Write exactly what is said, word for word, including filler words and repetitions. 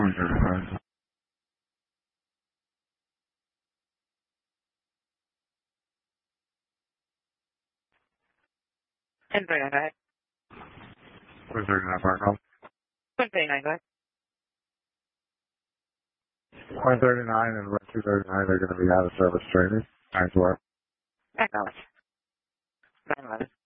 Okay. ten thirty-nine, go ahead. one thirty-nine Park Home. one thirty-nine, go ahead. one thirty-nine and two thirty-nine are going to be out of service training. Thanks, Laura. Acknowledge. nine eleven.